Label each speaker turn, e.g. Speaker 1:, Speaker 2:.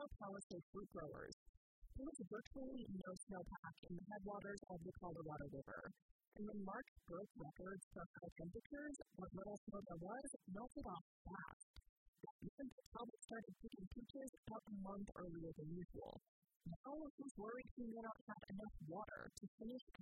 Speaker 1: Ocala Palisade fruit growers. There was virtually no snowpack in the headwaters of the Colorado River, and when March broke records for high temperatures, what little snow there was melted off fast. That meant Talbot started picking peaches about a month earlier than usual. Now he's worried he may not have enough water to finish